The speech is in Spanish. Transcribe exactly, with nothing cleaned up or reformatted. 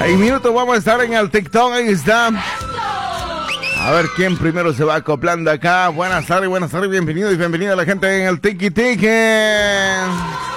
En minutos vamos a estar en el TikTok, ahí está. A ver quién primero se va acoplando acá. Buenas tardes, buenas tardes, bienvenido y bienvenida a la gente en el Tiki Tiki.